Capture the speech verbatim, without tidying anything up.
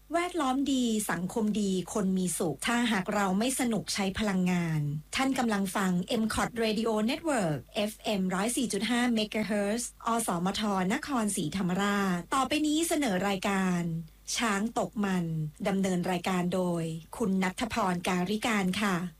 แวดล้อมดีสังคมดีคนมีสุขถ้าหากเราไม่สนุกใช้พลังงานท่านกำลังฟัง เอ็ม ซี โอ ที Radio Network เอฟ เอ็ม หนึ่งร้อยสี่จุดห้า เมกะเฮิรตซ์ อสมทนครศรีธรรมราชต่อไปนี้เสนอรายการช้างตกมันดำเนินรายการโดยคุณณัฐพร การิการค่ะ